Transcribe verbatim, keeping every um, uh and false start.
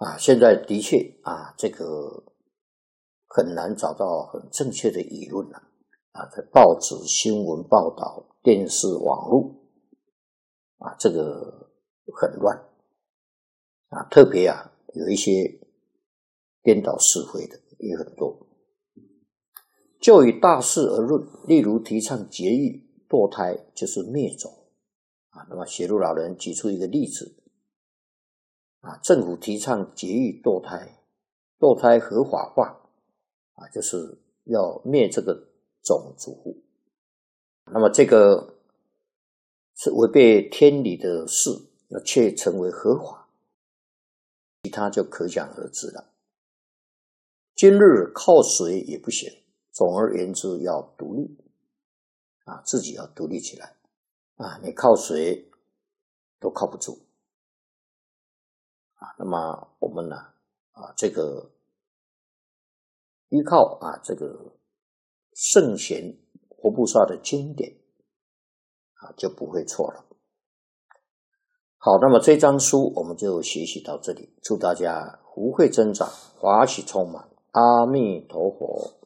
啊，现在的确啊，这个很难找到很正确的舆论了啊，在报纸、新闻报道、电视、网络啊，这个很乱啊，特别啊，有一些颠倒是非的也很多。就以大事而论，例如提倡节育、堕胎就是灭种啊。那么写入老人举出一个例子啊，政府提倡节育堕胎，堕胎合法化啊，就是要灭这个种族。那么这个是违背天理的事，那却成为合法，其他就可想而知了。今日靠谁也不行，总而言之要独立啊，自己要独立起来啊，你靠谁都靠不住啊。那么我们呢啊，这个依靠啊这个圣贤活菩萨的经典啊，就不会错了。好，那么这章书我们就学习到这里，祝大家福慧增长，法喜充满，阿弥陀佛。